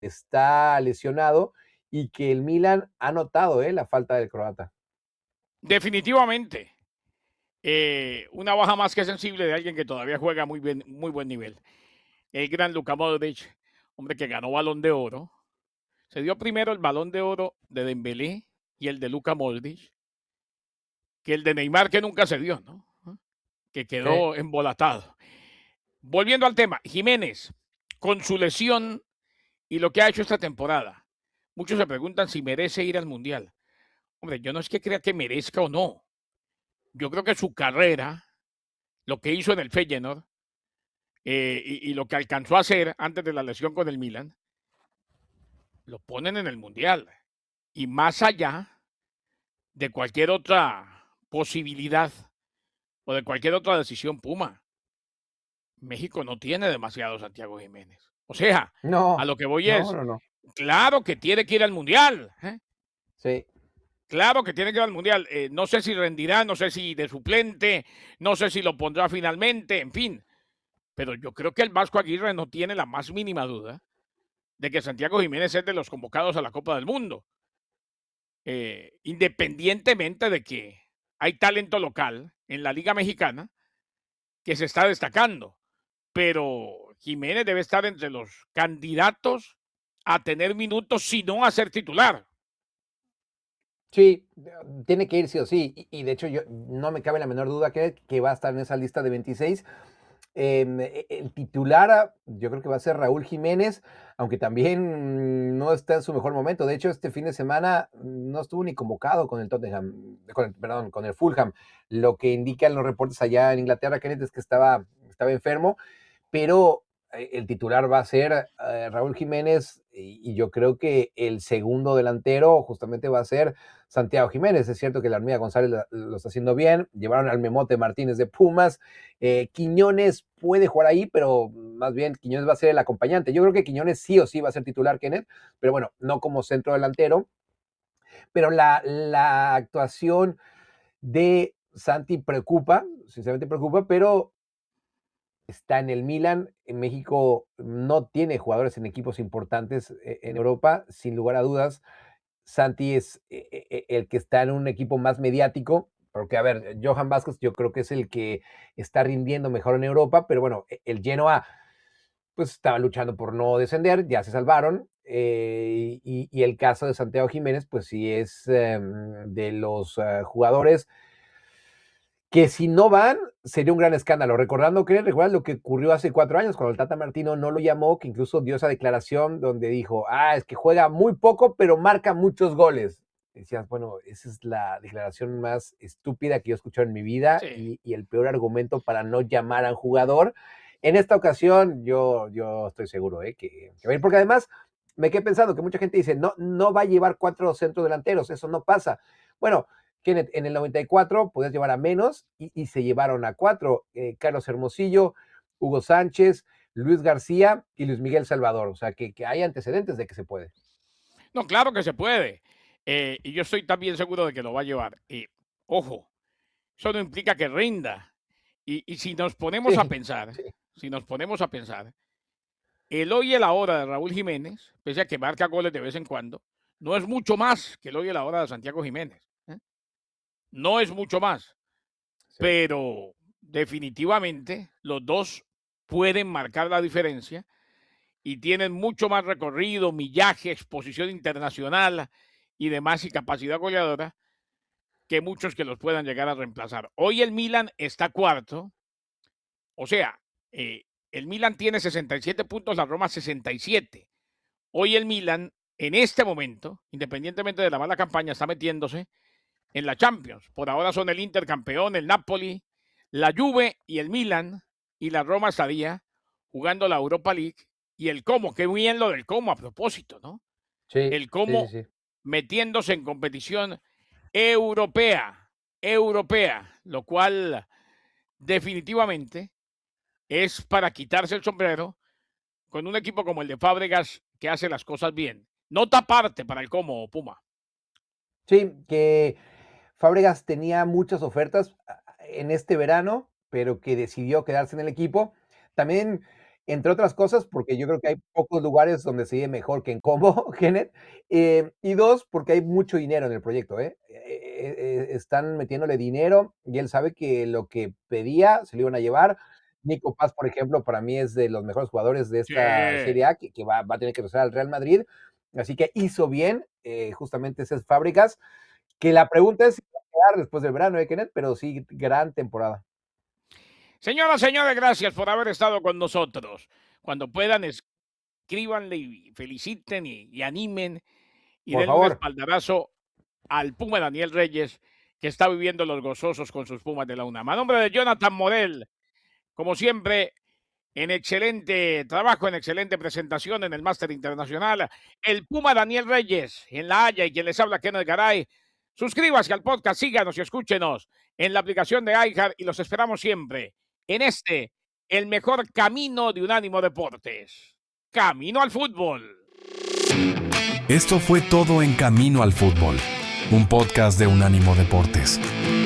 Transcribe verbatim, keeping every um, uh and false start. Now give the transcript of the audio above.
está lesionado y que el Milan ha notado eh, la falta del croata. Definitivamente. Eh, una baja más que sensible de alguien que todavía juega muy bien, muy buen nivel. El gran Luka Modric, hombre que ganó Balón de Oro. Se dio primero el Balón de Oro de Dembélé y el de Luka Modric, que el de Neymar que nunca se dio, ¿no? Que Sí. quedó embolatado. Volviendo al tema, Jiménez, con su lesión y lo que ha hecho esta temporada, muchos se preguntan si merece ir al Mundial. Hombre, yo no es que crea que merezca o no. Yo creo que su carrera, lo que hizo en el Feyenoord, eh, y, y lo que alcanzó a hacer antes de la lesión con el Milan, lo ponen en el Mundial. Y más allá de cualquier otra posibilidad o de cualquier otra decisión Puma, México no tiene demasiado Santiago Jiménez. O sea, a No, lo que voy no, es, no, no. claro que tiene que ir al Mundial. ¿eh? Sí. Claro que tiene que ir al Mundial. Eh, no sé si rendirá, no sé si de suplente, no sé si lo pondrá finalmente, en fin. Pero yo creo que el Vasco Aguirre no tiene la más mínima duda de que Santiago Jiménez es de los convocados a la Copa del Mundo. Eh, independientemente de que hay talento local en la Liga Mexicana que se está destacando, pero Jiménez debe estar entre los candidatos a tener minutos, si no a ser titular. Sí, tiene que ir sí o sí. Y, y de hecho, yo no me cabe la menor duda que, que va a estar en esa lista de veintiséis. Eh, el titular, yo creo que va a ser Raúl Jiménez, aunque también no está en su mejor momento. De hecho, este fin de semana no estuvo ni convocado con el Tottenham, con el, perdón, con el Fulham. Lo que indican los reportes allá en Inglaterra, Kenneth, es que estaba, estaba enfermo, pero eh, el titular va a ser eh, Raúl Jiménez y, y, yo creo que el segundo delantero justamente va a ser Santiago Jiménez. Es cierto que la hormiga González lo, lo está haciendo bien, llevaron al Memote Martínez de Pumas, eh, Quiñones puede jugar ahí, pero más bien Quiñones va a ser el acompañante. Yo creo que Quiñones sí o sí va a ser titular, Kenneth, pero bueno, no como centro delantero, pero la, la actuación de Santi preocupa, sinceramente preocupa, pero está en el Milan. En México no tiene jugadores en equipos importantes eh, en Europa, sin lugar a dudas. Santi es eh, eh, el que está en un equipo más mediático, porque a ver, Johan Vázquez yo creo que es el que está rindiendo mejor en Europa, pero bueno, e, el Genoa pues estaba luchando por no descender, ya se salvaron, eh, y, y, el caso de Santiago Jiménez pues sí es eh, de los uh, jugadores que si no van, sería un gran escándalo. Recordando que recuerdas lo que ocurrió hace cuatro años, cuando el Tata Martino no lo llamó, que incluso dio esa declaración donde dijo, ah, es que juega muy poco, pero marca muchos goles. Decías, bueno, esa es la declaración más estúpida que yo he escuchado en mi vida Sí. y, y el peor argumento para no llamar a un jugador. En esta ocasión, yo, yo estoy seguro ¿eh? que, que va a ir, porque además me quedé pensando que mucha gente dice, no, no va a llevar cuatro centros delanteros, eso no pasa. Bueno, que en el noventa y cuatro podías llevar a menos y, y se llevaron a cuatro, eh, Carlos Hermosillo, Hugo Sánchez, Luis García y Luis Miguel Salvador, o sea que, que hay antecedentes de que se puede. No, claro que se puede. Eh, y yo estoy también seguro de que lo va a llevar. Y, ojo, eso no implica que rinda. Y, y si nos ponemos a Sí, pensar, sí. si nos ponemos a pensar, el hoy y el ahora de Raúl Jiménez, pese a que marca goles de vez en cuando, no es mucho más que el hoy y el ahora de Santiago Jiménez. ¿eh? No es mucho más. Sí. Pero definitivamente los dos pueden marcar la diferencia y tienen mucho más recorrido, millaje, exposición internacional y demás y capacidad goleadora que muchos que los puedan llegar a reemplazar. Hoy el Milan está cuarto, o sea, eh, el Milan tiene sesenta y siete puntos, la Roma sesenta y siete. Hoy el Milan, en este momento, independientemente de la mala campaña, está metiéndose en la Champions. Por ahora son el Inter campeón, el Napoli, la Juve y el Milan, y la Roma estaría jugando la Europa League. Y el Como, qué bien lo del Como a propósito, ¿no? Sí, El sí, sí, Como sí. metiéndose en competición europea, europea, lo cual definitivamente es para quitarse el sombrero con un equipo como el de Fábregas que hace las cosas bien. Nota aparte para el Como, Puma. Sí, que Fábregas tenía muchas ofertas en este verano, pero que decidió quedarse en el equipo. También entre otras cosas, porque yo creo que hay pocos lugares donde se vive mejor que en Combo, Kenneth, eh, y dos, porque hay mucho dinero en el proyecto, ¿eh? Eh, eh, están metiéndole dinero y él sabe que lo que pedía se lo iban a llevar. Nico Paz, por ejemplo, para mí es de los mejores jugadores de esta Sí. Serie A, que, que va, va, a tener que regresar al Real Madrid, así que hizo bien, eh, justamente esas Fábricas, que la pregunta es si va a quedar después del verano, ¿eh, Kenneth? Pero sí, gran temporada. Señoras, señores, gracias por haber estado con nosotros. Cuando puedan, escríbanle y feliciten y, y animen y Por denle un favor. espaldarazo al Puma Daniel Reyes, que está viviendo los gozosos con sus Pumas de la UNAM. A nombre de Jonathan Morel, como siempre, en excelente trabajo, en excelente presentación en el Máster Internacional, el Puma Daniel Reyes en La Haya y quien les habla, Kenneth Garay. Suscríbase al podcast, síganos y escúchenos en la aplicación de iHeart y los esperamos siempre en este, el mejor camino de Unánimo Deportes. Camino al fútbol. Esto fue todo en Camino al Fútbol, un podcast de Unánimo Deportes.